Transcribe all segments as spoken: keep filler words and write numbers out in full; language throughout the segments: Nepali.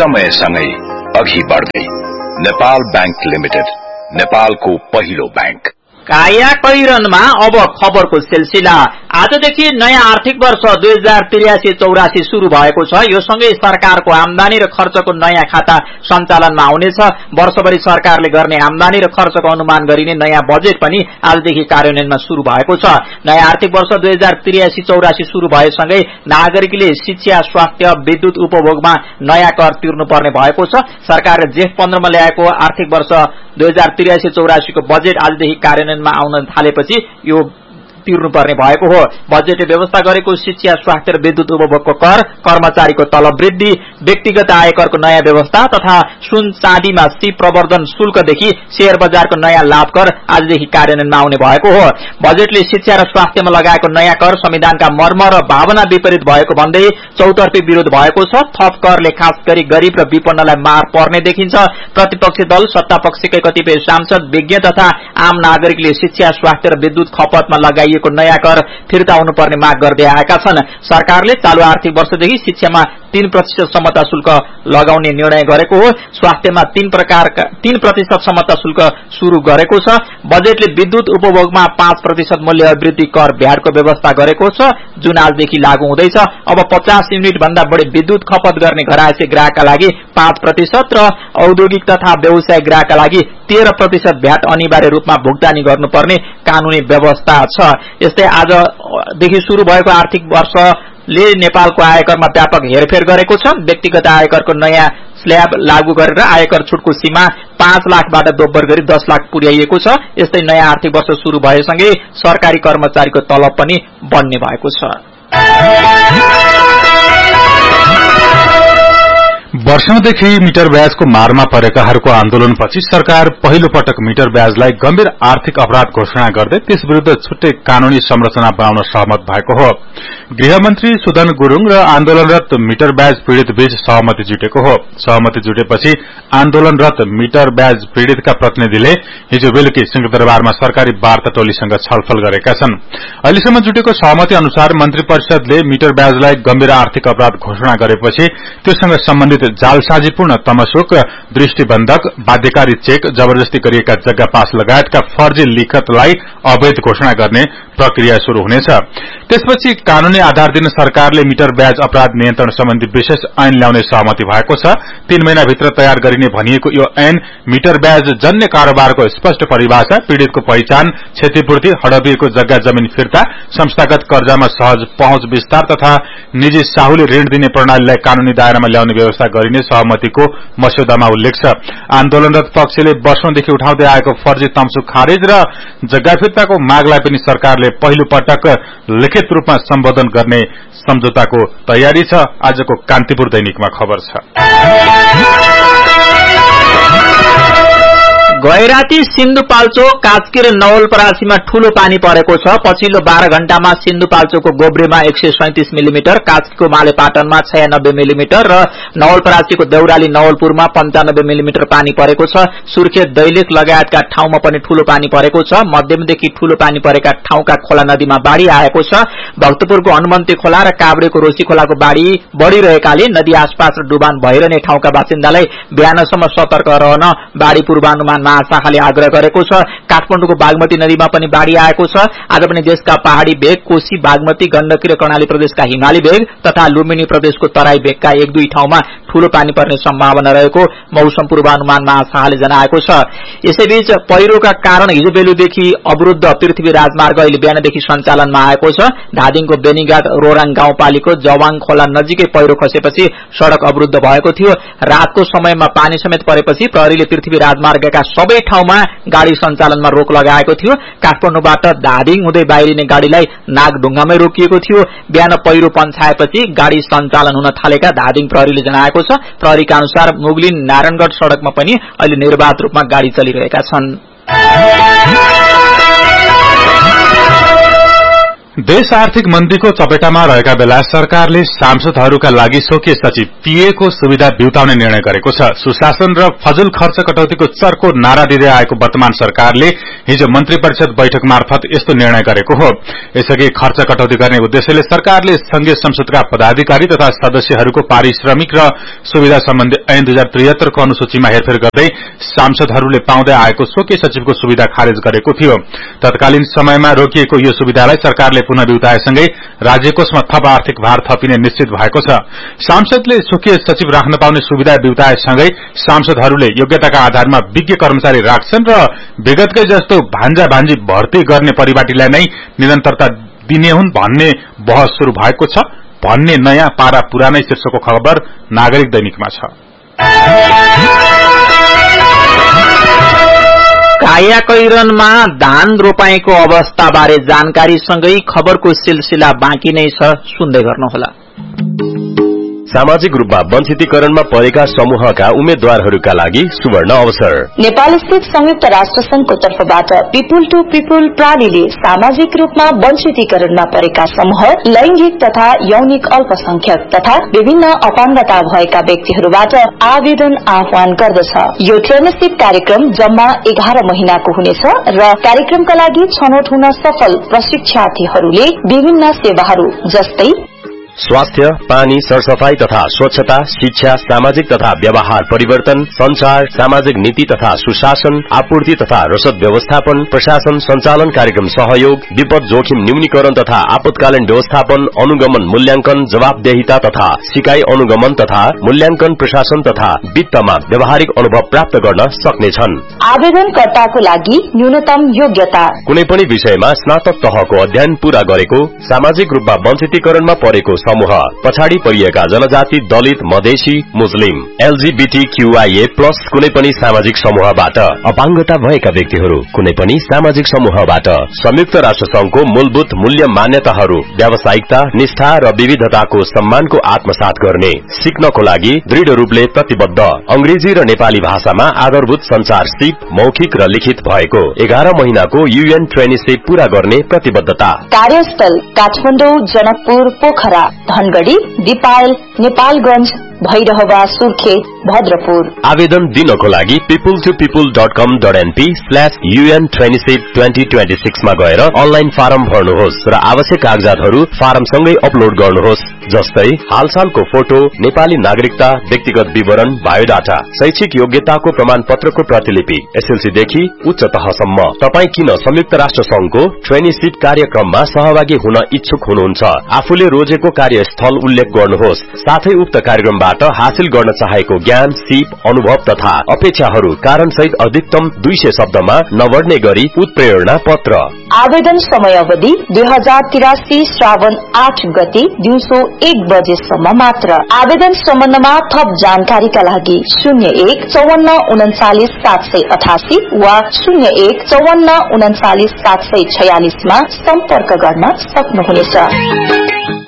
समयसँगै अघि बढ्दै नेपाल बैंक लिमिटेड, नेपालको पहिलो बैंक। काया कैरनमा अब खबरको सिलसिला। आजदेखि नयाँ आर्थिक वर्ष दुई हजार त्रियासी चौरासी शुरू भएको छ। यो सँगै सरकारको आमदानी र खर्चको नयाँ खाता सञ्चालनमा आउनेछ। वर्षभरि सरकारले गर्ने आमदानी र खर्चको अनुमान गरिने नयाँ बजेट पनि आजदेखि कार्यान्वयनमा शुरू भएको छ। नयाँ आर्थिक वर्ष दुई हजार त्रियासी चौरासी शुरू भएसँगै नागरिकले शिक्षा, स्वास्थ्य, विद्युत उपभोगमा नयाँ कर तिर्नुपर्ने भएको छ। सरकारले जेठ पन्ध्रमा ल्याएको आर्थिक वर्ष दुई हजार त्रियासी चौरासीको बजेट आजदेखि कार्यान्वयनमा आउन थालेपछि यो तिर्नुपर्ने भएको हो। बजेटले व्यवस्था गरेको शिक्षा, स्वास्थ्य र विद्युत उपभोगको कर, कर्मचारीको तलब वृद्धि, व्यक्तिगत आयकरको नयाँ व्यवस्था तथा सुन चाँदीमा सी प्रवर्धन शुल्कदेखि शेयर बजारको नयाँ लाभ कर आजदेखि कार्यान्वयनमा आउने भएको हो। बजेटले शिक्षा र स्वास्थ्यमा लगाएको नयाँ कर संविधानका मर्म र भावना विपरीत भएको भन्दै चौतर्फी विरोध भएको छ। थप करले खास गरी गरीब र विपन्नलाई मार पर्ने देखिन्छ। प्रतिपक्षी दल, सत्ता पक्षकै कतिपय सांसद, विज्ञ तथा आम नागरिकले शिक्षा, स्वास्थ्य र विद्युत खपतमा लगाई को नयाँ कर फिर्ता हुनुपर्ने माग गर्दै आएका छन्। सरकारले चालू आर्थिक वर्षदेखि शिक्षामा तीन प्रतिशत समता शुल्क लगाउने निर्णय गरेको हो। स्वास्थ्यमा तीन प्रकारका तीन प्रतिशत समता शुल्क शुरू गरेको छ। बजेटले विद्युत उपभोगमा पाँच प्रतिशत मूल्य वृद्धि कर भ्याटको व्यवस्था गरेको छ, जुन आजदेखि लागू हुँदैछ। अब पचास युनिट भन्दा बढी विद्युत खपत गर्ने घरायसी ग्राहकका लागि पाँच प्रतिशत र औद्योगिक तथा व्यवसायिक ग्राहकका लागि तेह्र प्रतिशत भ्याट अनिवार्य रूपमा भुक्तानी गर्नुपर्ने कानूनी व्यवस्था छ। यस्तै आजदेखि शुरू भएको आर्थिक वर्षले नेपालको आयकरमा व्यापक हेरफेर गरेको छ। व्यक्तिगत आयकरको नयाँ स्ल्याब लागू गरेर आयकर छुटको सीमा पाँच लाखबाट दोब्बर गरी दस लाख पुर्याइएको छ। यस्तै नयाँ आर्थिक वर्ष शुरू भएसँगै सरकारी कर्मचारीको तलब पनि बढ्ने भएको छ। वर्षौंदेखि मिटर ब्याजको मारमा परेकाहरूको आन्दोलनपछि सरकार पहिलो पटक मिटर ब्याजलाई गम्भीर आर्थिक अपराध घोषणा गर्दै त्यस विरूद्ध छुट्टै कानूनी संरचना बनाउन सहमत भएको हो। गृहमन्त्री सुदन गुरूङ र आन्दोलनरत मिटर ब्याज पीड़ित बीच सहमति जुटेको हो। सहमति जुटेपछि आन्दोलनरत मिटर ब्याज पीड़ितका प्रतिनिधिले हिजो बेलुकी सिंहदरबारमा सरकारी वार्ता टोलीसँग छलफल गरेका छन्। अहिलेसम्म जुटेको सहमति अनुसार मन्त्री परिषदले मिटर ब्याजलाई गम्भीर आर्थिक अपराध घोषणा गरेपछि त्योसँग सम्बन्धित जालसाजीपूर्ण तमसुक, दृष्टिबन्धक, बाध्यकारी चेक, जबरजस्ती गरिएका जग्गा पास लगायतका फर्जी लिखतलाई अवैध घोषणा गर्ने प्रक्रिया शुरू हुनेछ। त्यसपछि कानूनी आधार दिन सरकारले मिटर ब्याज अपराध नियन्त्रण सम्बन्धी विशेष ऐन ल्याउने सहमति भएको छ। तीन महिनाभित्र तयार गरिने भनिएको यो ऐन मिटर ब्याज जन्य कारोबारको स्पष्ट परिभाषा, पीड़ितको पहिचान, क्षतिपूर्ति, हडपिएको जग्गा जमिन फिर्ता, संस्थागत कर्जामा सहज पहुँच विस्तार तथा निजी साहुले ऋण दिने प्रणालीलाई कानूनी दायरामा ल्याउने व्यवस्था गरिने सहमतिको मस्यौदामा उल्लेख छ। आन्दोलनरत पक्षले वर्षौंदेखि उठाउँदै आएको फर्जी तमसुक खारेज र जग्गा फिर्ताको मागलाई पनि सरकारले पहिलो पटक लिखित रूपमा सम्बोधन गर्ने सम्झौताको तयारी छ। आजको कान्तिपुर दैनिकमा खबर छ। गैराती, सिन्धुपाल्चोक, कास्की र नवलपरासीमा ठूलो पानी परेको छ। पछिल्लो बाह्र घण्टामा सिन्धुपाल्चोकको गोब्रेमा एक सय सैंतिस मिलिमिटर, कास्कीको मालेपाटनमा छयानब्बे मिलिमिटर र नवलपरासीको देउराली नवलपुरमा पञ्चानब्बे मिलिमिटर पानी परेको छ। सुर्खेत, दैलेख लगायतका ठाउँमा पनि ठूलो पानी परेको छ। मध्यमदेखि ठूलो पानी परेका ठाउँका खोला नदीमा बाढ़ी आएको छ। भक्तपुरको हनुमन्ती खोला र काभ्रेको रोशी खोलाको बाढ़ी बढ़िरहेकाले नदी आसपास र डुबान भइरहने ठाउँका बासिन्दालाई बिहानसम्म सतर्क रहन बाढ़ी पूर्वानुमान महाशाखाले आग्रह गरेको छ। काठमाडौँको बागमती नदीमा पनि बाढ़ी आएको छ। आज पनि देशका पहाड़ी भेग, कोशी, बागमती, गण्डकी र कर्णाली प्रदेशका हिमाली भेग तथा लुम्बिनी प्रदेशको तराई भेगका एक दुई ठाउँमा ठूलो पानी पर्ने सम्भावना रहेको मौसम पूर्वानुमान महाशाखाले जनाएको छ। यसैबीच पहिरोका कारण हिजो बेलुदेखि अवरुद्ध पृथ्वी राजमार्ग अहिले बिहानदेखि सञ्चालनमा आएको छ। धादिङको बेनीघाट रोराङ गाउँपालिको जवाङ खोला नजिकै पहिरो खसेपछि सड़क अवरुद्ध भएको थियो। रातको समयमा पानी समेत परेपछि प्रहरीले पृथ्वी राजमार्गका सबै ठाउँमा गाड़ी सञ्चालनमा रोक लगाएको थियो। काठमाडौँबाट धादिङ हुँदै बाहिरिने गाड़ीलाई नागढुङ्गामै रोकिएको थियो। बिहान पहिरो पन्छाएपछि गाड़ी सञ्चालन हुन थालेका धादिङ प्रहरीले जनाएको छ। प्रहरीका अनुसार मुगलिन नारायणगढ़ सड़कमा पनि अहिले निर्वाध रूपमा गाड़ी चलिरहेका छन्। देश आर्थिक मन्दीको चपेटामा रहेका बेला सरकारले सांसदहरूका लागि स्वकीय सचिव पीए को सुविधा बिउताउने निर्णय गरेको छ। सुशासन र फजुल खर्च कटौतीको चर्को नारा दिँदै आएको वर्तमान सरकारले हिजो मन्त्री परिषद बैठक मार्फत यस्तो निर्णय गरेको हो। यसअघि खर्च कटौती गर्ने उद्देश्यले सरकारले संघीय संसदका पदाधिकारी तथा सदस्यहरूको पारिश्रमिक र सुविधा सम्बन्धी ऐन दुई हजार त्रिहत्तरको अनुसूचीमा हेरफेर गर्दै सांसदहरूले पाउँदै आएको स्वकीय सचिवको सुविधा खारेज गरेको थियो। तत्कालीन समयमा रोकिएको यो सुविधालाई सरकारले पुनः बिउताएसँगै राज्यकोषमा थप आर्थिक भार थपिने निश्चित भएको छ। सांसदले स्वकीय सचिव राख्न पाउने सुविधा बिउताएसँगै सांसदहरूले योग्यताका आधारमा विज्ञ कर्मचारी राख्छन् र विगतकै जस्तो भान्जा भान्जी भर्ती गर्ने परिपाटीलाई नै निरन्तरता दिने हुन् भन्ने बहस शुरू भएको छ भन्ने नयाँ पारा पुरानै शीर्षकको खबर नागरिक दैनिकमा छ। कायाकैरनमा धान रोपाईको अवस्थाबारे जानकारीसँगै खबरको सिलसिला बाँकी नै छ, सुन्दै गर्नुहोला। सामाजिक रूपमा वञ्चितीकरणमा परेका समूहका उम्मेद्वारहरूका लागि सुवर्ण अवसर। नेपाल स्थित संयुक्त राष्ट्र संघको तर्फबाट पिपुल टू पिपुल प्रणालीले सामाजिक रूपमा वञ्चितीकरणमा परेका समूह, लैंगिक तथा यौनिक अल्पसंख्यक तथा विभिन्न अपाङ्गता भएका व्यक्तिहरूबाट आवेदन आह्वान गर्दछ। यो ट्रेनरशिप कार्यक्रम जम्मा एघार महिनाको हुनेछ र कार्यक्रमका लागि छनौट हुन सफल प्रशिक्षार्थीहरूले विभिन्न सेवाहरू जस्तै स्वास्थ्य, पानी, सरसफाई तथा स्वच्छता, शिक्षा, सामाजिक तथा व्यवहार परिवर्तन, संचार, सामाजिक नीति तथा सुशासन, आपूर्ति तथा रसद व्यवस्थापन, प्रशासन संचालन कार्यक्रम सहयोग, विपद जोखिम न्यूनीकरण तथा आपतकालीन व्यवस्थापन, अनुगमन मूल्यांकन, जवाबदेहिता तथा सिकाई अनुगमन तथा मूल्यांकन, प्रशासन तथा वित्तमा व्यावहारिक अनुभव प्राप्त गर्न सक्नेछन्। आवेदनकर्ताको लागि न्यूनतम योग्यता कुनै पनि विषयमा स्नातक तहको अध्ययन पूरा गरेको, सामाजिक रूपमा वञ्चितीकरणमा परेको समूह, पछाडि परिएका जनजाति, दलित, मधेसी, मुस्लिम, एलजीबीटीक्यूआईए प्लस कुनै पनि सामाजिक समूहबाट, अपाङ्गता भएका व्यक्तिहरू कुनै पनि सामाजिक समूहबाट, संयुक्त राष्ट्र संघको मूलभूत मूल्य मान्यताहरू, व्यावसायिकता, निष्ठा र विविधताको सम्मानको आत्मसात गर्ने, सिक्नको लागि दृढ़ रूपले प्रतिबद्ध, अंग्रेजी र नेपाली भाषामा आधारभूत संचार सिप मौखिक र लिखित भएको, एघार महिनाको यूएन ट्रेनिसिप पूरा गर्ने प्रतिबद्धता। कार्यस्थल काठमाडौँ, जनकपुर, पोखरा, धनगढ़ी, दिपायल, नेपालगंज, भैरहवा, सुर्खेत, भद्रपुर। आवेदन दिनको लागि पिपुल टू पिपुल डट कम dot NP slash UN traineeship twenty twenty six मा गएर अनलाइन फारम भर्नुहोस् र आवश्यक कागजातहरू फारमसँगै अपलोड गर्नुहोस्, जस्तै हालसालको फोटो, नेपाली नागरिकता, व्यक्तिगत विवरण, बायोडाटा, शैक्षिक योग्यताको प्रमाण पत्रको प्रतिलिपि, एसएलसी देखि उच्च तहसम्म। तपाई किन संयुक्त राष्ट्र संघको ट्रेनिसिप कार्यक्रममा सहभागी हुन इच्छुक हुनुहुन्छ? आफूले रोजेको कार्यस्थल उल्लेख गर्नुहोस्, साथै उक्त कार्यक्रमबाट हासिल गर्न चाहेको ज्ञान, सिप, अनुभव तथा अपेक्षाहरू कारणसहित अधिकतम दुई सय शब्दमा नबढ्ने गरी उत्प्रेरणा पत्र। आवेदन समय अवधि दुई हजार तिरासी श्रावण आठ गते दिउँसो एक बजेसम्म मात्र। आवेदन सम्बन्धमा थप जानकारीका लागि शून्य एक चौवन्न उन्चालिस सात सय अठासी वा शून्य एक चौवन्न उन्चालिस सात सय छयालिसमा सम्पर्क गर्न सक्नुहुनेछ।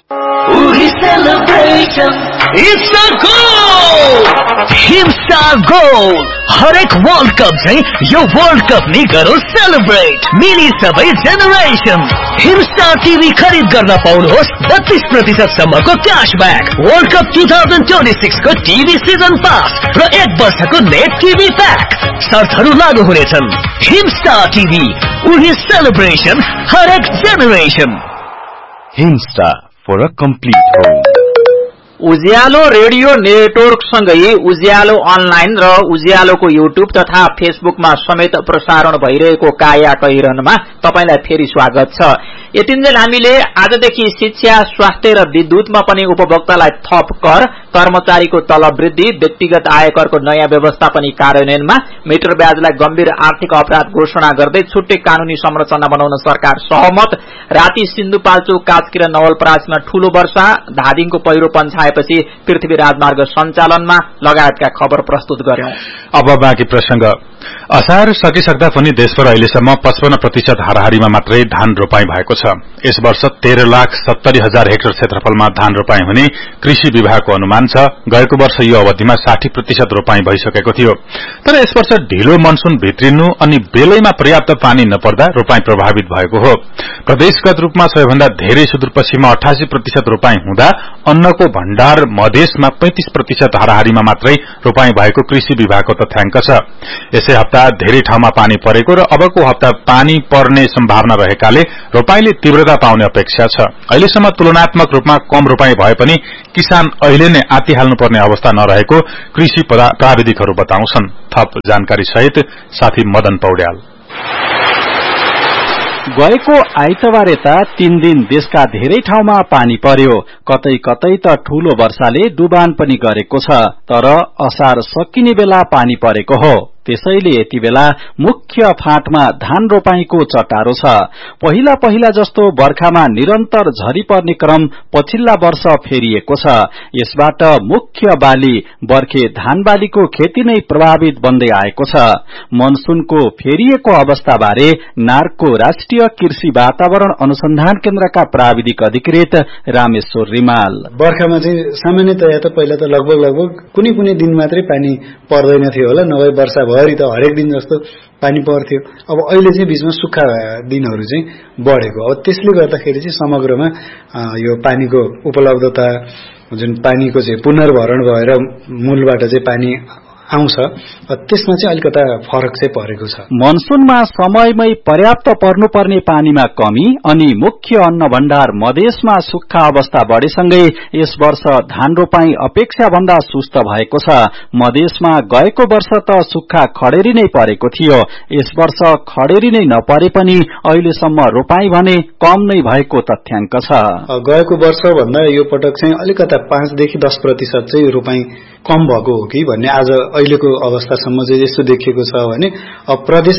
It's a goal! Himstar Gold! हरेक वर्ल्ड कप चाहिँ यो वर्ल्ड कप नि गरौँ सेलिब्रेट। मिली सबै जेनेरेसन हिमस्टार टिभी खरिद गर्न पाउनुहोस् बत्तीस प्रतिशत सम्मको क्याशब्याक, world cup two thousand twenty six को टिभी सिजन पास र एक वर्षको नेट टिभी प्याक। शर्तहरू लागू हुनेछन्। हिमस्टार टिभी, उही सेलिब्रेसन, हरेक generation. Himstar for a complete home. Ujyaalo radio नेटवर्कसँगै Ujyaalo online र उज्यालोको युट्युब तथा फेसबुकमा समेत प्रसारण भइरहेको काया कैरनमा तपाईलाई फेरि स्वागत छ। यतिन्जेल हामीले आजदेखि शिक्षा, स्वास्थ्य र विद्युतमा पनि उपभोक्तालाई थप कर, कर्मचारीको तलब वृद्धि, व्यक्तिगत आयकरको नयाँ व्यवस्थापन कार्यान्वयनमा मिटर ब्याजलाई गम्भीर आर्थिक अपराध घोषणा गर्दै छुट्टै कानूनी संरचना बनाउन सरकार सहमत, राति सिन्धुपाल्चोक, कास्की र नवलपरासीमा ठूलो वर्षा, धादिङको पहिरो पञ्चाए भएपछि पृथ्वी राजमार्ग सञ्चालनमा लगायतका खबर प्रस्तुत गर्यौं। अब बाँकी प्रसंग। असार सकिसक्दा पनि देशभर अहिलेसम्म पचपन्न प्रतिशत हाराहारीमा मात्रै धान रोपाई भएको छ। यस वर्ष तेह्र लाख सत्तरी हजार हेक्टर क्षेत्रफलमा धान रोपाई हुने कृषि विभागको अनुमान छ। गएको वर्ष यो अवधिमा साठी प्रतिशत रोपाई भइसकेको थियो। तर यस वर्ष ढिलो मनसून भित्रिनु अनि बेलैमा पर्याप्त पानी नपर्दा रोपाई प्रभावित भएको हो। प्रदेशगत रूपमा सबैभन्दा धेरै सुदूरपश्चिममा अठासी प्रतिशत रोपाई हुँदा अन्नको भण्डार मधेसमा पैंतीस प्रतिशत हाराहारीमा मात्रै रोपाई भएको कृषि विभागको तथ्याङ्क छ। यसै हप्ता धेरै ठाउँमा पानी परेको र अबको हप्ता पानी पर्ने सम्भावना रहेकाले रोपाईले तीव्रता पाउने अपेक्षा छ। अहिलेसम्म तुलनात्मक रूपमा कम रोपाई भए पनि किसान अहिले नै आतिहाल्नुपर्ने अवस्था नरहेको कृषि प्राविधिकहरू बताउँछन्। थप जानकारी सहित साथी मदन पौड्याल। गएको आइतबार यता तीन दिन देशका धेरै ठाउँमा पानी पर्यो। कतै कतै त ठूलो वर्षाले डुबान पनि गरेको छ। तर असार सकिने बेला पानी परेको हो। त्यसैले यति बेला मुख्य फाँटमा धान रोपाईको चटारो छ। पहिला पहिला जस्तो बर्खामा निरन्तर झरी पर्ने क्रम पछिल्ला वर्ष फेरिएको छ। यसबाट मुख्य बाली बर्खे धान बालीको खेती नै प्रभावित बन्दै आएको छ। मनसूनको फेरिएको अवस्थाबारे नार्कको राष्ट्रिय कृषि वातावरण अनुसन्धान केन्द्रका प्राविधिक अधिकृत रामेश्वर रिमाल। बर्खामा चाहिँ सामान्यतया त पहिला त लगभग लगभग कुनै कुनै दिन मात्रै पानी पर्दैन थियो होला, नभए वर्षा भरि त हरेक दिन जस्तो पानी पर्थ्यो। अब अहिले चाहिँ बीचमा सुक्खा दिनहरू चाहिँ बढेको। अब त्यसले गर्दाखेरि चाहिँ समग्रमा यो पानीको उपलब्धता जुन पानीको चाहिँ पुनर्भरण भएर मूलबाट चाहिँ पानी आउँछ त्यसमा चाहिँ अलिकता फरक चाहिँ परेको छ। मनसूनमा समयमै पर्याप्त पर्नुपर्ने पानीमा कमी अनि मुख्य अन्न भण्डार मधेसमा सुक्खा अवस्था बढेसँगै यस वर्ष धान रोपाई अपेक्षा भन्दा सुस्त भएको छ। मधेसमा गएको वर्ष त सुक्खा खडेरी नै परेको थियो। यस वर्ष खडेरी नै नपरे पनि अहिलेसम्म रोपाई भने कम नै भएको तथ्याङ्क छ। गएको वर्ष भन्दा यो पटक चाहिँ अलिकता पाँचदेखि दस प्रतिशत चाहिँ रोपाई कम भएको हो कि भन्ने आज अहिलेको अवस्थासम्म चाहिँ यस्तो देखिएको छ भने अब प्रदेश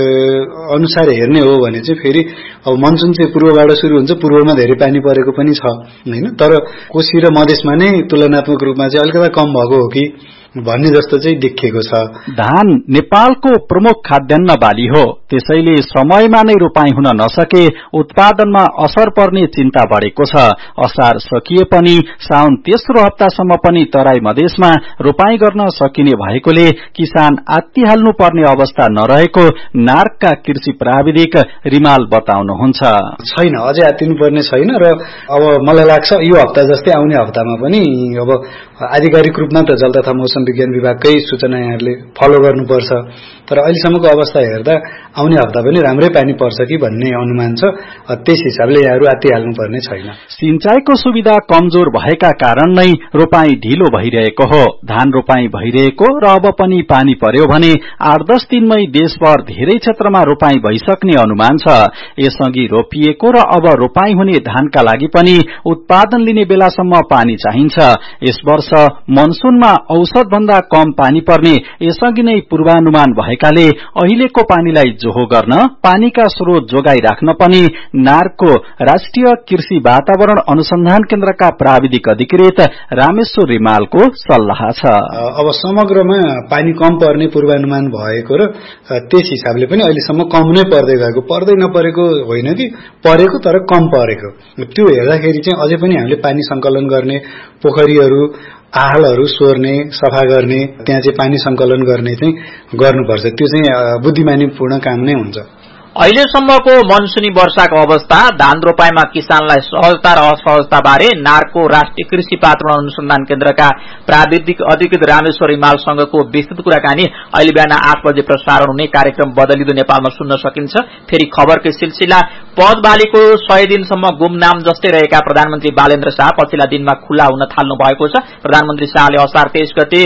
अनुसार हेर्ने हो भने चाहिँ फेरि अब मनसून चाहिँ पूर्वबाट सुरु हुन्छ, पूर्वमा धेरै पानी परेको पनि छ हैन, तर कोशी र मधेसमा नै तुलनात्मक रूपमा चाहिँ अलिकति कम भएको हो कि भन्ने जस्तो चाहिँ देखिएको छ। धान नेपालको प्रमुख खाद्यान्न बाली हो। त्यसैले समयमा नै रोपाई हुन नसके उत्पादनमा असर पर्ने चिन्ता बढेको छ। असार सकिए पनि साउन तेस्रो हप्तासम्म पनि तराई मधेसमा रोपाई गर्न सकिने भएकोले किसान आत्तिहाल्नु पर्ने अवस्था नरहेको नार्कका कृषि प्राविधिक रिमाल बताउनुहुन्छ। छैन, अझै आत्तिनु पर्ने छैन र अब मलाई लाग्छ यो हप्ता जस्तै आउने हप्तामा पनि अब आधिकारिक रूपमा त जल तथा मौसम विज्ञान विभागकै सूचना यहाँहरूले फलो गर्नुपर्छ। तर अहिलेसम्मको अवस्था हेर्दा आउने हप्ता पनि राम्रै पानी पर्छ कि भन्ने अनुमान छ। त्यस हिसाबले यहाँहरू आत्तिहाल्नु पर्ने छैन। सिंचाईको सुविधा कमजोर भएका कारण नै रोपाई ढिलो भइरहेको हो। धान रोपाई भइरहेको र अब पनि पानी पर्यो भने आठ दस दिनमै देशभर धेरै क्षेत्रमा रोपाई भइसक्ने अनुमान छ। यसअघि रोपिएको र अब रोपाई हुने धानका लागि पनि उत्पादन लिने बेलासम्म पानी चाहिन्छ। यस वर्ष मनसूनमा औसत भन्दा कम पानी पर्ने यसअघि नै पूर्वानुमान भएकाले अहिलेको पानीलाई जोहो गर्न पानीका स्रोत जोगाई राख्न पनि नार्कको राष्ट्रिय कृषि वातावरण अनुसन्धान केन्द्रका प्राविधिक अधिकृत रामेश्वर रिमालको सल्लाह छ। अब समग्रमा पानी कम पर्ने पूर्वानुमान भएको र त्यस हिसाबले पनि अहिलेसम्म कम नै पर्दै गएको, पर्दै नपरेको होइन कि परेको तर कम परेको। त्यो हेर्दाखेरि चाहिँ अझै पनि हामीले पानी संकलन गर्ने पोखरीहरू आहालहरू सोर्ने सफा गर्ने त्यहाँ चाहिँ पानी संकलन गर्ने चाहिँ गर्नुपर्छ। त्यो चाहिँ बुद्धिमानीपूर्ण काम नै हुन्छ। अहिलेसम्मको मनसूनी वर्षाको अवस्था, धान रोपाईमा किसानलाई सहजता र असहजता बारे नार्कको राष्ट्रिय कृषि वातावरण अनुसन्धान केन्द्रका प्राविधिक अधिकृत रामेश्वर रिमालसँगको विस्तृत कुराकानी अहिले बिहान आठ बजे प्रसारण हुने कार्यक्रम बदलिँदो नेपालमा सुन्न सकिन्छ। फेरि खबरकै सिलसिला। पद बालीको सय दिनसम्म गुमनाम जस्तै रहेका प्रधानमन्त्री बालेन्द्र शाह पछिल्ला दिनमा खुल्ला हुन थाल्नु भएको छ। प्रधानमन्त्री शाहले असार तेइस गते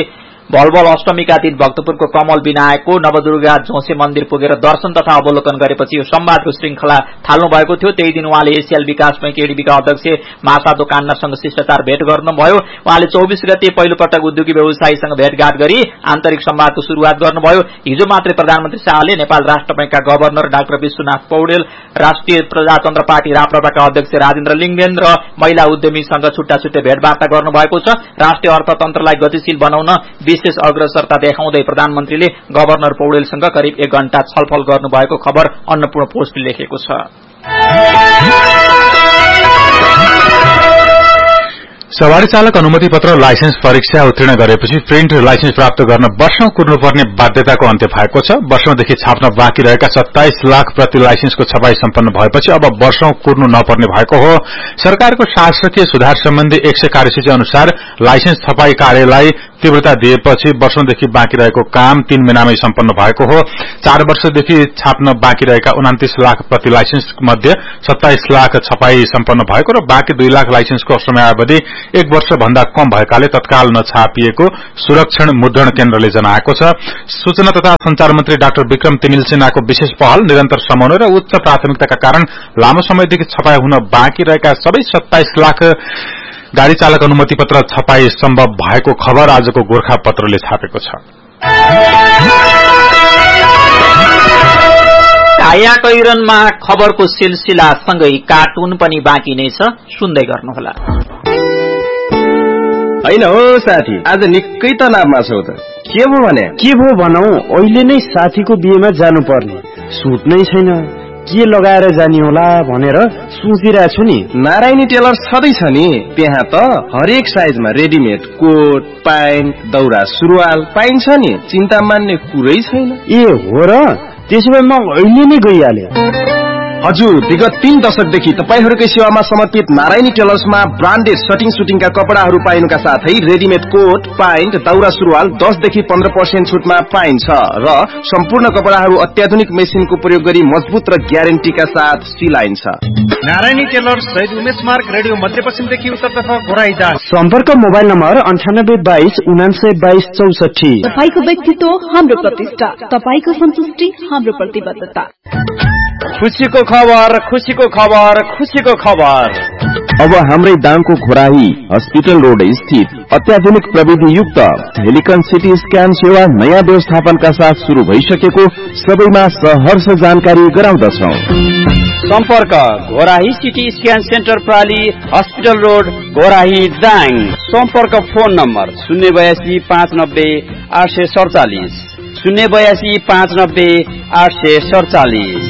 भलभल अष्टमीका दिन भक्तपुरको कमल विनायकको नवदुर्गा झोसे मन्दिर पुगेर दर्शन तथा अवलोकन गरेपछि यो संवादको श्रृंखला थाल्नु भएको थियो। त्यही दिन उहाँले एसियल विकास बैंक एडीबीका अध्यक्ष मासा दोकानसँग शिष्टाचार भेट गर्नुभयो। उहाँले चौबीस गते पहिलो पटक उद्योगी व्यवसायीसँग भेटघाट गरी आन्तरिक संवादको शुरूआत गर्नुभयो। हिजो मात्रै प्रधानमन्त्री शाहले नेपाल राष्ट्र बैंकका गभर्नर डाक्टर विश्वनाथ पौडेल, राष्ट्रिय प्रजातन्त्र पार्टी राप्रपाका अध्यक्ष राजेन्द्र लिङ्गदेन र महिला उद्यमीसँग छुट्टा छुट्टै भेटवार्ता गर्नुभएको छ। राष्ट्रिय अर्थतन्त्रलाई गतिशील बनाउन विशेष अग्रसरता देखाउँदै प्रधानमन्त्रीले गभर्नर पौडेलसँग करिब एक घण्टा छलफल गर्नुभएको खबर अन्नपूर्ण पोस्टले लेखेको छ। सवारी चालक अनुमति पत्र लाइसेन्स परीक्षा उत्तीर्ण गरेपछि प्रिन्ट लाइसेन्स प्राप्त गर्न वर्षौं कुर्नुपर्ने बाध्यताको अन्त्य भएको छ। वर्षौंदेखि छाप्न बाँकी रहेका सत्ताइस लाख प्रति लाइसेन्सको छपाई सम्पन्न भएपछि अब वर्षौं कुर्नु नपर्ने भएको हो। सरकारको शासकीय सुधार सम्बन्धी एक सय कार्यसूची अनुसार लाइसेन्स छपाई कार्यलाई तीव्रता दिएपछि वर्षौंदेखि बाँकी रहेको काम तीन महिनामै सम्पन्न भएको हो। चार वर्षदेखि छाप्न बाँकी रहेका उनातीस लाख प्रति लाइसेन्स मध्ये सत्ताइस लाख छपाई सम्पन्न भएको र बाँकी दुई लाख लाइसेन्सको समयावधि एक वर्ष भन्दा कम भएकाले तत्काल नछापिएको सुरक्षण मुद्रण केन्द्रले जनाएको छ। सूचना तथा संचार मन्त्री डाक्टर विक्रम तिमिल सिन्हाको विशेष पहल, निरन्तर समन्वय र उच्च प्राथमिकताका कारण लामो समयदेखि छपाई हुन बाँकी रहेका सबै सत्ताइस लाख गाड़ी चालक अनुमति पत्र छपाई सम्भव भएको खबर आजको गोरखापत्रले छापेको छ। काया कैरनमा खबरको सिलसिला सँगै कार्टुन पनि बाँकी नै छ, सुन्दै गर्नुहोला। हैन हो साथी, आज निकै तनावमा छौ त, के भो भने? के भो भनौ, अहिले नै साथीको बिहेमा जानु पर्ने, सुट नै छैन, के लगाएर जानी होला भनेर सोचिरहेको छु नि। नारायणी टेलर्स छँदैछ नि, त्यहाँ त हरेक साइजमा रेडिमेड कोट, प्यान्ट, दौरा सुरुवाल पाइन्छ नि, चिन्ता मान्ने कुरै छैन। ए हो र, त्यसो भए म अहिले नै गइहाले। हजुर, विगत तीन दशकदेखि तपाईहरूकै सेवामा समर्पित नारायणी टेलर्समा ब्रान्डेड सटिङ सुटिङका कपडाहरू पाइनुका साथै रेडिमेड कोट, प्यान्ट, दौरा सुरुवाल दसदेखि पन्ध्र पर्सेन्ट छुटमा पाइन्छ र सम्पूर्ण कपडाहरू अत्याधुनिक मेसिनको प्रयोग गरी मजबुत र ग्यारेन्टीका साथ सिलाइन्छ। नारायणी टेलर्स शहीद उमेश मार्ग, रेडियो मध्यपश्चिमदेखि उत्तरतर्फ घोराइदा। सम्पर्क मोबाइल नम्बर अन्ठानब्बे बाइस उनान्सय बाइस चौसठी। तपाईको व्यक्तित्व हाम्रो प्रतिष्ठा, तपाईको सन्तुष्टि हाम्रो प्रतिबद्धता। खुसीको खबर, खुसीको खबर, खुसीको खबर। अब हाम्रै दाङको घोराही हस्पिटल रोड स्थित अत्याधुनिक प्रविधि युक्त हेलिकन सिटी स्क्यान सेवा नयाँ व्यवस्थापनका साथ शुरू भइसकेको सबैमा सहर्ष जानकारी गराउँदछौ। सम्पर्क Ghorahi CT scan centre प्राली, hospital road, Ghorahi, Dang. सम्पर्क फोन नम्बर शून्य बयासी पाँच नब्बे आठ सय सडचालिस शून्य बयासी पाँच नब्बे आठ सय सडचालिस।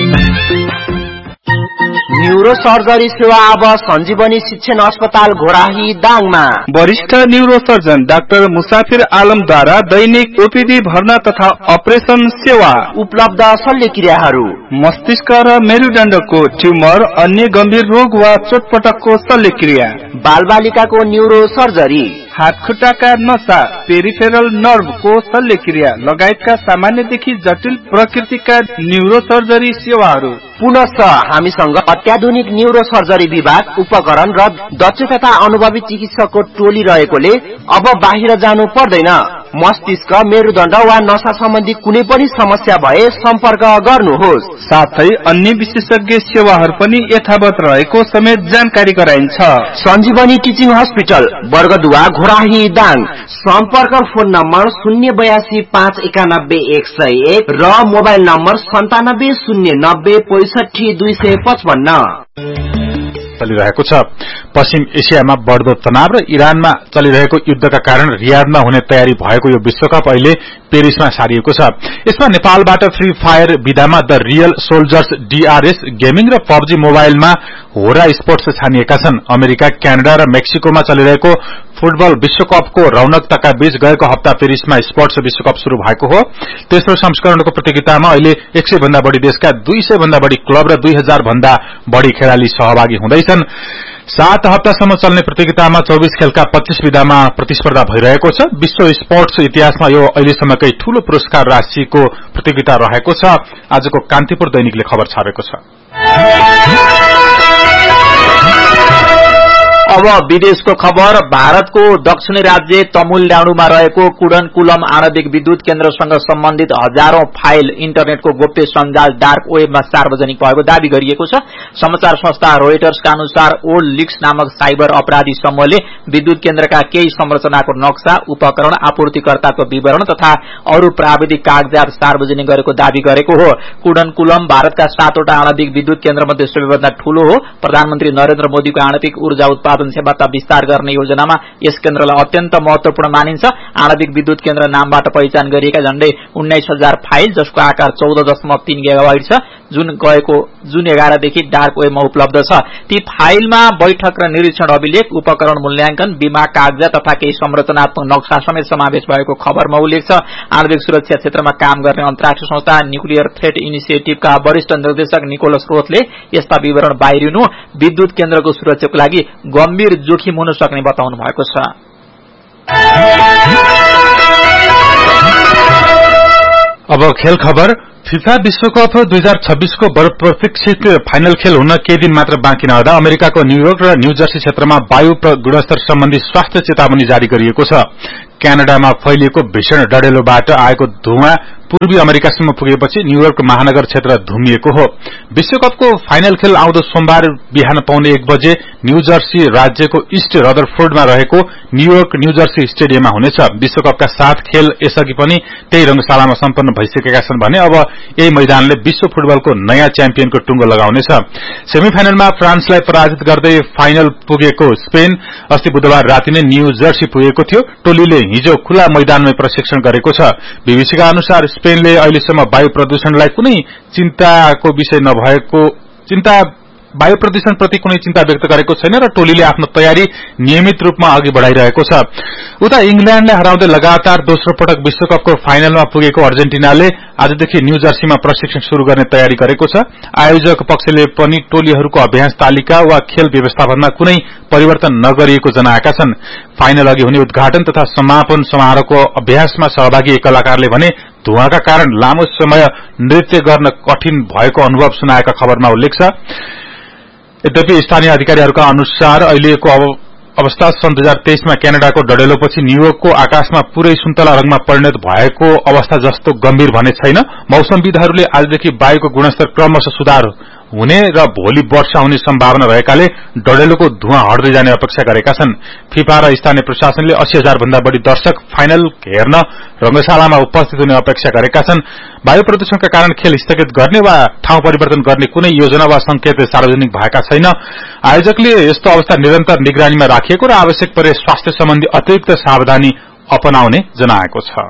न्यूरो सर्जरी सेवा अब सञ्जीवनी शिक्षण अस्पताल घोराही दाङमा। वरिष्ठ न्यूरो सर्जन डाक्टर मुसाफिर आलमद्वारा दैनिक ओपीडी भर्ना तथा अपरेसन सेवा उपलब्ध। शल्यक्रियाहरू मस्तिष्क र मेरुदण्डको ट्युमर, अन्य गम्भीर रोग वा चोटपटकको शल्यक्रिया, बालबालिकाको न्यूरो सर्जरी, हात खुट्टाका नसा, पेरिफेरल नर्भको शल्यक्रिया लगायतका सामान्यदेखि जटिल प्रकृतिका न्यूरो सर्जरी सेवाहरू। पुनश्च हामीसँग अत्याधुनिक न्यूरो सर्जरी विभाग, उपकरण र दक्ष तथा अनुभवी चिकित्सकको टोली रहेकोले अब बाहिर जानु पर्दैन। मस्तिष्क, मेरुदण्ड वा नसा सम्बन्धी कुनै पनि समस्या भए सम्पर्क गर्नुहोस्। साथै अन्य विशेषज्ञ सेवाहरू पनि यथावत रहेको समेत जानकारी गराइन्छ। सञ्जीवनी टिचिङ हस्पिटल, बर्गदुवा, घोराही, दाङ। सम्पर्क फोन नम्बर शून्य बयासी पाँच एकानब्बे एक सय एक र मोबाइल नम्बर सन्तानब्बे शून्य नब्बे पैसठी दुई सय पचपन्न। चलिरहेको छ। पश्चिम एसियामा बढ्दो तनाव र इरानमा चलिरहेको युद्धका कारण रियादमा हुने तयारी भएको यो विश्वकप अहिले पेरिसमा सारिएको छ। यसमा नेपालबाट फ्री फायर विधामा the real soldiers DRS gaming र पबजी मोबाइलमा होरा स्पोर्ट्स छानिएका छन्। अमेरिका, क्यानाडा र मेक्सिकोमा चलिरहेको फुटबल विश्वकपको रौनकताका बीच गएको हप्ता पेरिसमा स्पोर्ट्स विश्वकप शुरू भएको हो। तेस्रो संस्करणको प्रतियोगितामा अहिले एक सय भन्दा बढ़ी देशका दुई सय भन्दा बढ़ी क्लब र दुई हजार भन्दा बढ़ी खेलाड़ी सहभागी हुँदैछन्। सात हप्तासम्म चल्ने प्रतियोगितामा चौबीस खेलका पच्चीस विधामा प्रतिस्पर्धा भइरहेको छ। विश्व स्पोर्ट्स इतिहासमा यो अहिलेसम्मकै ठूलो पुरस्कार राशिको प्रतियोगिता रहेको छ। आजको कान्तिपुर दैनिकले खबर छापेको छ। अब विदेशको खबर। भारतको दक्षिणी राज्य तमिलनाडुमा रहेको कुडनकुलम आणविक विद्युत केन्द्रसँग सम्बन्धित हजारौं फाइल इन्टरनेटको गोप्य सञ्जाल डार्क वेबमा सार्वजनिक भएको दावी गरिएको छ। समाचार संस्था रोयटर्सका अनुसार ओल्ड लिक्स नामक साइबर अपराधी समूहले विद्युत केन्द्रका केही संरचनाको नक्सा, उपकरण, आपूर्तिकर्ताको विवरण तथा अरू प्राविधिक कागजात सार्वजनिक गरेको दावी गरेको हो। कुडनकुलम भारतका सातवटा आणविक विद्युत केन्द्रमध्ये सबैभन्दा ठूलो हो। प्रधानमन्त्री नरेन्द्र मोदीको आणविक ऊर्जा उत्पादन क्षमता विस्तार गर्ने योजनामा यस केन्द्रलाई अत्यन्त महत्वपूर्ण मानिन्छ। आणविक विद्युत केन्द्र नामबाट पहिचान गरिएका झण्डै उन्नाइस हजार फाइल, जसको आकार चौध दशमलव तीन गिगाबाइट छ, जुन गएको जुन एघारदेखि डार्क वेबमा उपलब्ध छ। ती फाइलमा बैठक र निरीक्षण अभिलेख, उपकरण मूल्याङ्कन, बीमा कागजात तथा केही संरचनात्मक नक्सा समेत समावेश भएको खबरमा उल्लेख छ। आणविक सुरक्षा क्षेत्रमा काम गर्ने अन्तर्राष्ट्रिय संस्था न्युक्लियर थ्रेट इनिसिएटिभका वरिष्ठ निर्देशक निकोलस रोथले यस्ता विवरण बाहिरिनु विद्युत केन्द्रको सुरक्षाको लागि गम्भीर जोखिम हुन सक्ने बताउनु भएको छ। अब खेल खबर। फिफा विश्वकप दुई हजार छब्बीस को बहुप्रतीक्षित फाइनल खेल हुन केही दिन मात्र बाँकी नहुँदा अमेरिकाको न्यूयोर्क र न्यूजर्सी क्षेत्रमा वायु गुणस्तर सम्बन्धी स्वास्थ्य चेतावनी जारी गरिएको छ। क्यानाडामा फैलिएको भीषण डढेलोबाट आएको धुवाँ पूर्वी अमेरिकासम्म पुगेपछि न्यूयोर्क महानगर क्षेत्र धुमिएको हो। विश्वकपको फाइनल खेल आउँदो सोमबार बिहान पाउने एक बजे न्यूजर्सी राज्यको इस्ट रदरफोर्डमा रहेको न्यूयोर्क न्यूजर्सी स्टेडियममा हुनेछ। विश्वकपका सात खेल यसअघि पनि त्यही रंगशालामा सम्पन्न भइसकेका छन् भने अब यही मैदानले विश्व फुटबलको नयाँ च्याम्पियनको टुंगो लगाउनेछ। सेमिफाइनलमा फ्रान्सलाई पराजित गर्दै फाइनल पुगेको स्पेन अस्ति बुधबार राति नै न्यूजर्सी पुगेको थियो। टोलीले हिजो खुला मैदानमै प्रशिक्षण गरेको छ। बीबीसीका अनुसार स्पेनले अहिलेसम्म वायु प्रदूषणलाई कुनै चिन्ताको विषय नभएको चिन्ता वायु प्रदूषण प्रति कुनै चिन्ता व्यक्त गरेको छैन र टोलीले आफ्नो तयारी नियमित रूपमा अघि बढ़ाइरहेको छ। उता इंग्ल्याण्डलाई हराउँदै लगातार दोस्रो पटक विश्वकपको फाइनलमा पुगेको अर्जेन्टिनाले आजदेखि न्यूजर्सीमा प्रशिक्षण शुरू गर्ने तयारी गरेको छ। आयोजक पक्षले पनि टोलीहरूको अभ्यास तालिका वा खेल व्यवस्थापनमा कुनै परिवर्तन नगरिएको जनाएका छन्। फाइनल अघि हुने उद्घाटन तथा समापन समारोहको अभ्यासमा सहभागी कलाकारले भने धुवाका कारण लामो समय नृत्य गर्न कठिन भएको अनुभव सुनाएका खबरमा उल्लेख छ। यद्यपि स्थानीय अधिकारीहरूका अनुसार अहिलेको अवस्था सन् दुई हजार तेइसमा क्यानाडाको डढेलोपछि न्यूयोर्कको आकाशमा पूरै सुन्तला रंगमा परिणत भएको अवस्था जस्तो गम्भीर भने छैन। मौसमविदहरूले आजदेखि वायुको गुणस्तर क्रमशः सुधार हुने र भोलि वर्षा हुने सम्भावना रहेकाले डढेलोको धुवाँ हट्दै जाने अपेक्षा गरेका छन्। फिफा र स्थानीय प्रशासनले अस्सी हजार भन्दा बढ़ी दर्शक फाइनल हेर्न रंगशालामा उपस्थित हुने अपेक्षा गरेका छन्। वायु प्रदूषणका कारण खेल स्थगित गर्ने वा ठाउँ परिवर्तन गर्ने कुनै योजना वा संकेत सार्वजनिक भएका छैन। आयोजकले यस्तो अवस्था निरन्तर निगरानीमा राखिएको र आवश्यक परे स्वास्थ्य सम्बन्धी अतिरिक्त सावधानी अपनाउने जनाएको छ।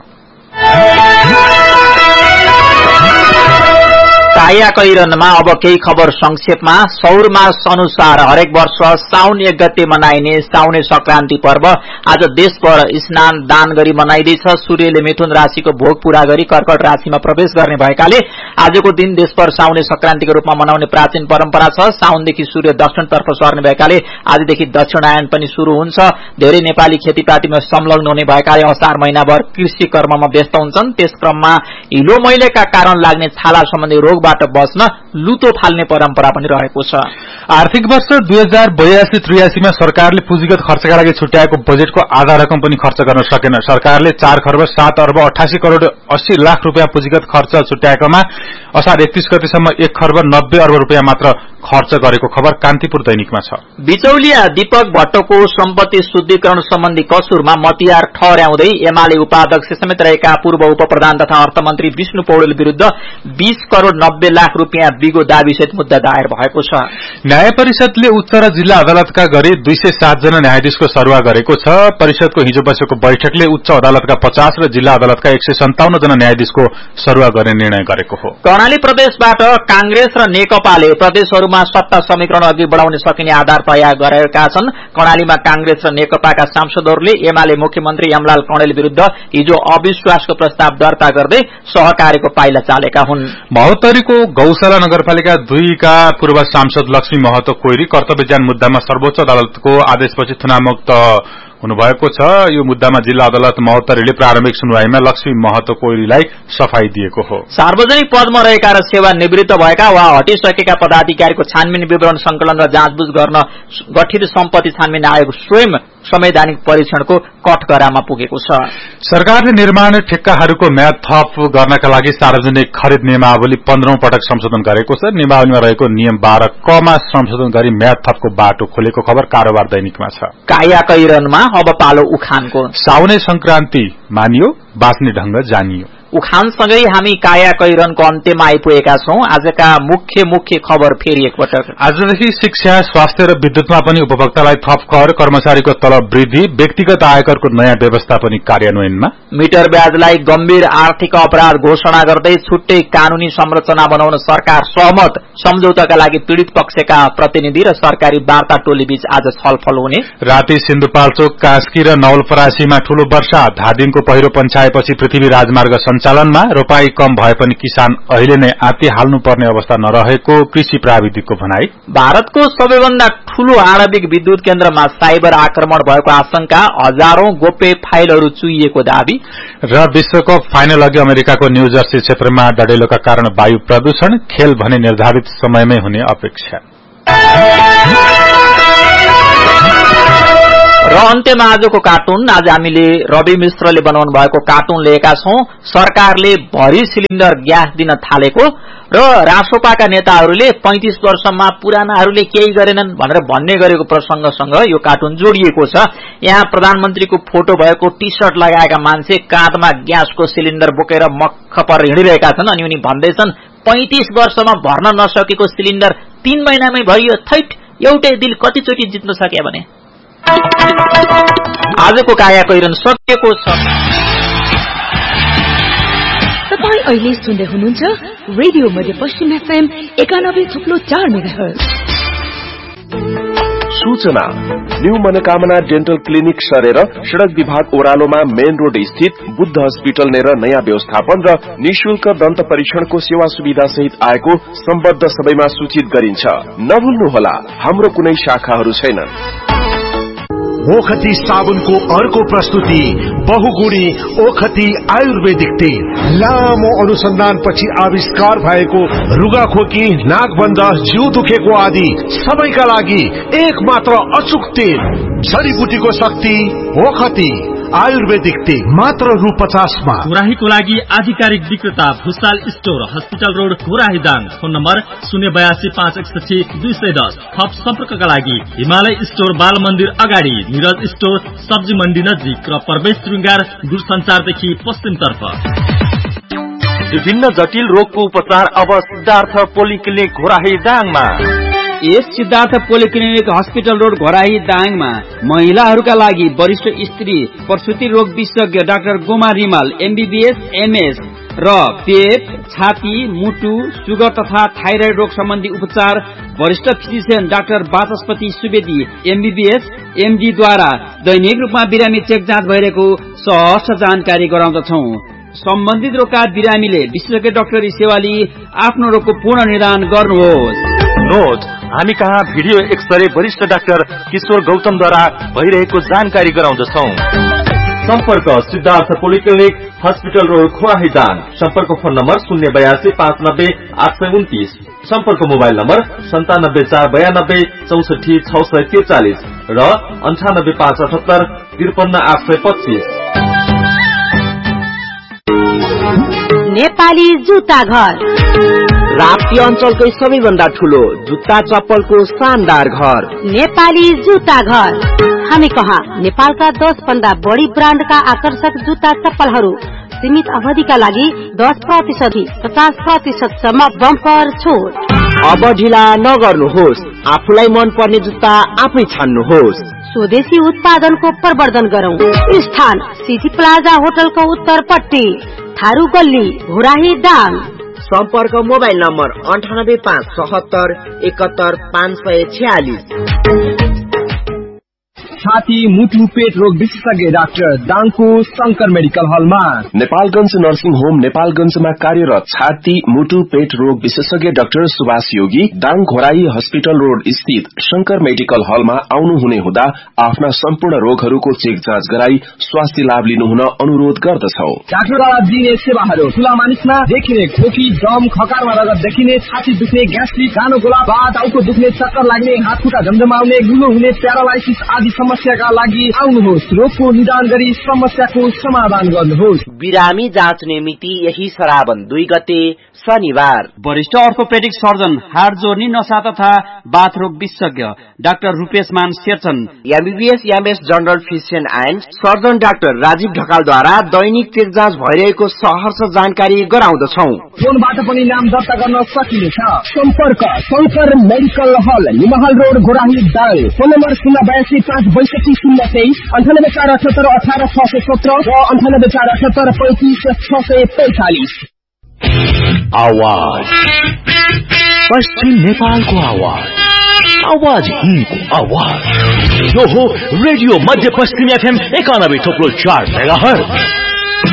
काया कैरनमा अब केही खबर संक्षेपमा। सौर मास अनुसार हरेक वर्ष साउन एक गते मनाइने साउने संक्रान्ति पर्व आज देशभर स्नान दान गरी मनाइदैछ। सूर्यले मिथुन राशिको भोग पूरा गरी कर्कट राशिमा प्रवेश गर्ने भएकाले आजको दिन देशभर साउने संक्रान्तिको रूपमा मनाउने प्राचीन परम्परा छ। साउनदेखि सूर्य दक्षिणतर्फ सर्ने भएकाले आजदेखि दक्षिणायन पनि शुरू हुन्छ। धेरै नेपाली खेतीपातीमा संलग्न हुने भएकाले असार महिनाभर कृषि कर्ममा व्यस्त हुन्छन्। त्यस क्रममा हिलो मैलेका कारण लाग्ने छाला सम्बन्धी रोग बाट बस्न लुतो फाल्ने परम्परा पनि रहेको छ। आर्थिक वर्ष दुई हजार बयासी त्रियासीमा सरकारले पुँजीगत खर्चका लागि छुट्याएको बजेटको आधा रकम पनि खर्च गर्न सकेन। सरकारले चार खर्ब सात अर्ब अठासी करोड़ अस्सी लाख रूपियाँ पुँजीगत खर्च छुट्याएकोमा असार एकतीस गतेसम्म एक खर्ब नब्बे अर्ब रूपियाँ मात्र खर्च गरेको खबर कान्तिपुर दैनिकमा छ। बिचौलिया दीपक भट्टको सम्पत्ति शुद्धिकरण सम्बन्धी कसुरमा मतियार ठहर्याउँदै एमाले उपाध्यक्ष समेत रहेका पूर्व उप प्रधान तथा अर्थमन्त्री विष्णु पौडेल विरूद्ध बीस करोड़ नब्बे लाख रूपियाँ बिगो दाबीसहित मुद्दा दायर भएको छ। न्याय परिषदले उच्च र जिल्ला अदालतका गरी दुई सय सात जना न्यायाधीशको सरुवा गरेको छ। परिषदको हिजो बसेको बैठकले उच्च अदालतका पचास र जिल्ला अदालतका एक सय सन्ताउन्न जना न्यायाधीशको सरुवा गर्ने निर्णय गरेको हो। कर्णाली प्रदेशबाट कांग्रेस र नेकपाले प्रदेशहरूमा सत्ता समीकरण अघि बढ़ाउन सकिने आधार तयार गरेका छन्। कर्णालीमा कांग्रेस र नेकपाका सांसदहरूले एमाले मुख्यमन्त्री यमलाल कणेल विरूद्ध हिजो अविश्वासको प्रस्ताव दर्ता गर्दै सहकार्यको पाइला चालेका हुन्। महोत्तरीको गौशाला नगरपालिका दुईका पूर्व सांसद लक्ष्मी महतो कोइरी कर्तव्यज्ञान मुद्दामा सर्वोच्च अदालतको आदेशपछि थुनामुक्त हुनुभएको छ। यो मुद्दामा जिल्ला अदालत महोत्तरीले प्रारम्भिक सुनवाईमा लक्ष्मी महतो कोइरीलाई सफाई दिएको हो। सार्वजनिक पदमा रहेका र सेवा निवृत्त भएका वा हटिसकेका पदाधिकारीको छानबिन विवरण संकलन र जाँचबुझ गर्न गठित सम्पत्ति छानबिन आयोग स्वयं संवैधानिक परीक्षणको कठघरामा पुगेको छ। सरकारले निर्माण ठेक्काहरूको म्याद थप गर्नका लागि सार्वजनिक खरिद नियमावली पन्ध्रौं पटक संशोधन गरेको छ। नियमावलीमा रहेको नियम बाह्र कमा संशोधन गरी म्याद थपको बाटो खोलेको खबर कारोबार दैनिकमा छ। काया कैरनमा अब पालो उखानको। साउनै संक्रान्ति मानियो, बाँच्ने ढंग जानियो। उखानसँगै हामी काया कैरनको अन्त्यमा आइपुगेका छौं। आजका मुख्य मुख्य खबर फेरि एकपटक। आजदेखि शिक्षा, स्वास्थ्य र विद्युतमा पनि उपभोक्तालाई थप कर, कर्मचारीको तलब वृद्धि, व्यक्तिगत आयकरको नयाँ व्यवस्था पनि कार्यान्वयनमा। मिटर ब्याजलाई गम्भीर आर्थिक अपराध घोषणा गर्दै छुट्टै कानूनी संरचना बनाउन सरकार सहमत। सम्झौताका लागि पीड़ित पक्षका प्रतिनिधि र सरकारी वार्ता टोली बीच आज छलफल हुने। राति सिन्धुपाल्चोक, कास्की र नवलपरासीमा ठूलो वर्षा, धादिङको पहिरो पन्छाएपछि पृथ्वी राजमार्ग सञ्चालनमा। रोपाई कम भए पनि किसान अहिले नै आत्ति हाल्नुपर्ने अवस्था नरहेको कृषि प्राविधिकको भनाई। भारतको सबैभन्दा ठूलो आणविक विद्युत केन्द्रमा साइबर आक्रमण भएको आशंका, हजारौं गोप्य फाइलहरू चुइएको दावी। र विश्वकप फाइनल अघि अमेरिकाको न्यू जर्सी क्षेत्रमा डडेलोका कारण वायु प्रदूषण, खेल भने निर्धारित समयमै हुने अपेक्षा। र अन्त्यमा आजको कार्टुन। आज हामीले रवि मिश्रले बनाउनु भएको कार्टुन लिएका छौं। सरकारले भरि सिलिण्डर ग्यास दिन थालेको र रासोपाका नेताहरूले पैंतीस वर्षमा पुरानाहरूले केही गरेनन् भनेर भन्ने गरेको प्रसंगसँग यो कार्टुन जोडिएको छ। यहाँ प्रधानमन्त्रीको फोटो भएको टी सर्ट लगाएका मान्छे काँधमा ग्यासको सिलिण्डर बोकेर मक्ख पर हिँडिरहेका छन् अनि उनी भन्दैछन् पैंतीस वर्षमा भर्न नसकेको सिलिण्डर तीन महिनामै भरियो। थैट, एउटै दिल कतिचोटि जित्न सक्यो भने। आजको काया कैरन सकिएको छ। तपाईं अहिले सुन्दै हुनुहुन्छ रेडियो मध्यपश्चिम एफएम एकानब्बे थुप्लो चार मेगाहर्ज। सूचना न्यू मनोकामना डेन्टल क्लिनिक सरेर सड़क विभाग ओह्रालोमा मेन रोड स्थित बुद्ध हस्पिटल नेर नयाँ व्यवस्थापन र निशुल्क दन्त परीक्षणको सेवा सुविधा सहित आएको सम्बद्ध सबैमा सूचित गरिन्छ। नभुल्नुहोला, हाम्रो कुनै शाखाहरू छैनन्। ओखती साबुनको अर्को प्रस्तुति बहुगुणी ओखती आयुर्वेदिक तेल। लामो अनुसन्धानपछि आविष्कार भएको रुगाखोकी, नाकबन्ध, जिउ दुखेको आदि सबैका लागि एक मात्र अचुक तेल। जडीबुटीको शक्ति ओखती आयुर्वेदिक तेल मात्र रु पचासमा। घोराहीको लागि आधिकारिक विक्रेता Bhusal store, hospital road, Ghorahi Dang. Phone number शून्य बयासी पाँच एकसठी दुई सय दस। थप सम्पर्कका लागि हिमालय स्टोर, बाल मन्दिर अगाडि, निरज स्टोर, सब्जी मण्डी नजिक र प्रवेश श्रृंगार दूरसञ्चारदेखि पश्चिमतर्फ। विभिन्न जटिल रोगको उपचार अब सिद्धार्थ पोलिक्लिनिक घोराही दाङमा। यस Siddhartha polyclinic hospital road Ghorahi दाङमा महिलाहरूका लागि वरिष्ठ स्त्री प्रसुति रोग विशेषज्ञ doctor Goma Rimal MBBS MS र पेट, छाती, मुटु, सुगर तथा थाइराइड रोग सम्बन्धी उपचार वरिष्ठ फिजिशियन डाक्टर वाचस्पति सुवेदी एमबीबीएस एमडी द्वारा दैनिक रूपमा बिरामी चेक जाँच भइरहेको सहज जानकारी गराउँदछौ। सम्बन्धित रोगका बिरामीले विशेषज्ञ डाक्टरी सेवा लिई आफ्नो रोगको पूर्ण निदान गर्नुहोस्। नोट, हामी कहाँ भिडियो एक्सरे वरिष्ठ डाक्टर किशोर गौतमद्वारा भइरहेको जानकारी गराउँदछौ। सम्पर्क Siddhartha polyclinic hospital road Ghorahi Dang. सम्पर्क फोन नम्बर शून्य बयासी पाँच नब्बे आठ सय उन्तिस। सम्पर्क मोबाइल नम्बर सन्तानब्बे चार बयानब्बे चौसठी छ सय त्रिचालिस र अन्ठानब्बे पाँच अठहत्तर त्रिपन्न आठ सय पच्चीस। नेपाली जुत्ता घर, राप्ती अञ्चलकै सबैभन्दा ठूलो जुत्ता चप्पलको शानदार घर नेपाली जुत्ता घर। हामी कहाँ नेपालका दस भन्दा बढी ब्रान्डका आकर्षक जुत्ता चप्पलहरू सीमित अवधिका लागि दस प्रतिशत पचास प्रतिशत सम्म बम्पर छुट। अब ढिला नगर्नुहोस्, आफूलाई मन पर्ने जुत्ता आफै छान्नुहोस्। स्वदेशी उत्पादनको प्रवर्धन गरौं। स्थान सिटी प्लाजा होटलको उत्तरपट्टि, थारू गल्ली, घोराही दाङ। सम्पर्क मोबाइल नम्बर अन्ठानब्बे पाँच सतहत्तर एकहत्तर पाँच सय छयालिस। छाती मुटु पेट रोग विशेषज्ञ डाक्टर दाङको शंकर मेडिकल हलमा। नेपालगंज नर्सिङ होम नेपालगंजमा कार्यरत छाती मुटु पेट रोग विशेषज्ञ डाक्टर सुभाष योगी दाङ घोराई हस्पिटल रोड स्थित शंकर मेडिकल हलमा आउनुहुने हुँदा आफ्ना सम्पूर्ण रोगहरूको चेक जाँच गराई स्वास्थ्य लाभ लिनुहुन अनुरोध गर्दछौ। डाक्टरद्वारा दिइने सेवाहरू ठूला मानिसमा देखिने खोकी दम खकारमा रगत देखिने छाती दुख्ने ग्यास्ट्रिक गानो गोला वा टाउको दुख्ने चक्कर लाग्ने हात खुट्टा झमझमाउने गुलो हुने प्यारालाइसिस आदि समस्याका लागि आउनुहोस्। रोगको निदान गरी समस्याको समाधान गर्नुहोस्। बिरामी जाँच्ने मिति यही श्रावण दुई गते शनिबार। वरिष्ठ अर्थोपेडिक सर्जन हाड जोर्नी नसा तथा बाथ रोग विशेषज्ञ डाक्टर रूपेश मान Sherchan MBBS MS general physician and surgeon doctor Rajiv ढकालद्वारा Dainik check जाँच भइरहेको सहर्ष जानकारी गराउँदछौ। फोनबाट पनि नाम दर्ता गर्न सकिनेछ। सम्पर्क शंकर मेडिकल हल निमहल road Ghorahi Dang. Phone number शून्य बयासी पाँच बैसठी शून्य तेइस अन्ठानब्बे चार अठहत्तर अठार छ सय सत्र र अन्ठानब्बे चार अठहत्तर पैंतिस छ सय पैंतालिस। आवाज पश्चिम नेपालको आवाज आवाज हिन्दको आवाज यो हो रेडियो मध्य पश्चिम एफएम एकानब्बे थोप्लो चार मेगाहर्ज।